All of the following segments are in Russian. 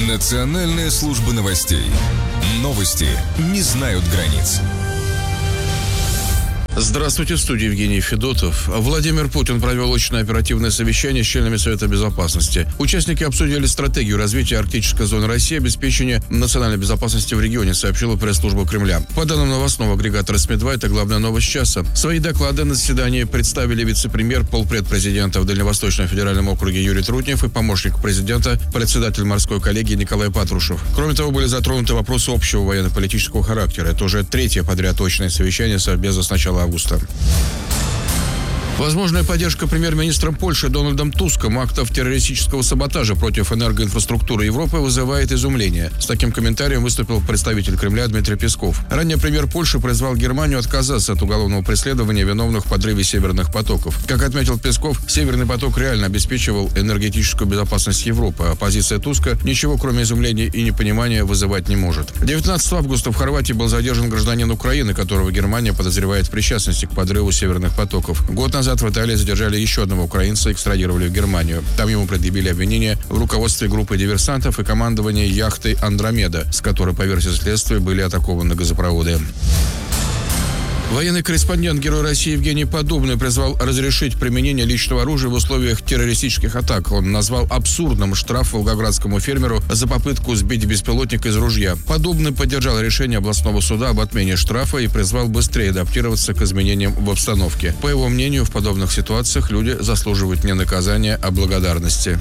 Национальная служба новостей. Новости не знают границ. Здравствуйте, в студии Евгений Федотов. Владимир Путин провел очное оперативное совещание с членами Совета Безопасности. Участники обсудили стратегию развития арктической зоны России и обеспечения национальной безопасности в регионе, сообщила пресс-служба Кремля. По данным новостного агрегатора СМИ-2, это главная новость часа. Свои доклады на заседании представили вице-премьер, полпред президента в Дальневосточном федеральном округе Юрий Трутнев и помощник президента, председатель морской коллегии Николай Патрушев. Кроме того, были затронуты вопросы общего военно-политического характера. Это уже третье подряд очное совещание Совбеза с начала августа. Возможная поддержка премьер-министром Польши Дональдом Туском актов террористического саботажа против энергоинфраструктуры Европы вызывает изумление. С таким комментарием выступил представитель Кремля Дмитрий Песков. Ранее премьер Польши призвал Германию отказаться от уголовного преследования виновных в подрыве северных потоков. Как отметил Песков, Северный поток реально обеспечивал энергетическую безопасность Европы, а позиция Туска ничего, кроме изумления и непонимания, вызывать не может. 19 августа в Хорватии был задержан гражданин Украины, которого Германия подозревает в причастности к подрыву северных потоков. Год назад в Италии задержали еще одного украинца и экстрадировали в Германию. Там ему предъявили обвинения в руководстве группы диверсантов и командовании яхтой «Андромеда», с которой, по версии следствия, были атакованы газопроводы. Военный корреспондент Герой России Евгений Подобный призвал разрешить применение личного оружия в условиях террористических атак. Он назвал абсурдным штраф волгоградскому фермеру за попытку сбить беспилотник из ружья. Подобный поддержал решение областного суда об отмене штрафа и призвал быстрее адаптироваться к изменениям в обстановке. По его мнению, в подобных ситуациях люди заслуживают не наказания, а благодарности.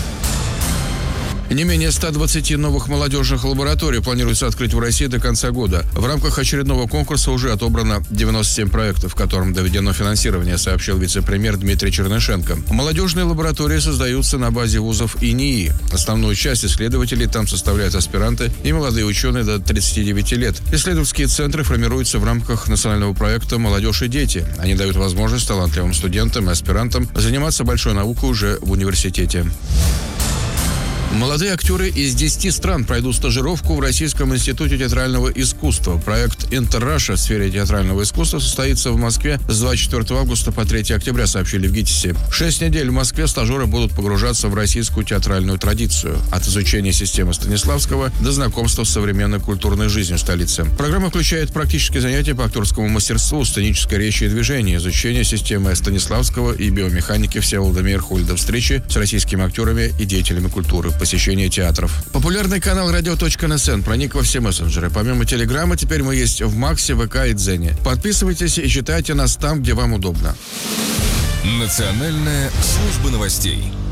Не менее 120 новых молодежных лабораторий планируется открыть в России до конца года. В рамках очередного конкурса уже отобрано 97 проектов, в котором доведено финансирование, сообщил вице-премьер Дмитрий Чернышенко. Молодежные лаборатории создаются на базе вузов ИНИИ. Основную часть исследователей там составляют аспиранты и молодые ученые до 39 лет. Исследовательские центры формируются в рамках национального проекта «Молодежь и дети». Они дают возможность талантливым студентам и аспирантам заниматься большой наукой уже в университете. Молодые актеры из 10 стран пройдут стажировку в Российском институте театрального искусства. Проект «Интерраша» в сфере театрального искусства состоится в Москве с 24 августа по 3 октября, сообщили в ГИТИСе. 6 недель в Москве стажеры будут погружаться в российскую театральную традицию. От изучения системы Станиславского до знакомства с современной культурной жизнью столицы. Программа включает практические занятия по актерскому мастерству, сценической речи и движению, изучение системы Станиславского и биомеханики Всеволода Мейерхольда, встречи с российскими актерами и деятелями культуры, посещение театров. Популярный канал radio.nsn проник во все мессенджеры. Помимо Телеграма, теперь мы есть в Максе, ВК и Дзене. Подписывайтесь и читайте нас там, где вам удобно. Национальная служба новостей.